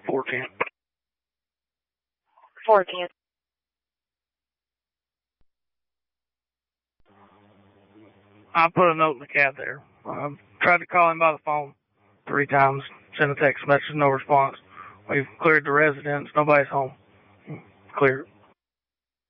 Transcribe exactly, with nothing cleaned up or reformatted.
four ten. four ten. I put a note in the cab there. I tried to call him by the phone three times, sent a text message, no response. We've cleared the residence, nobody's home. Clear.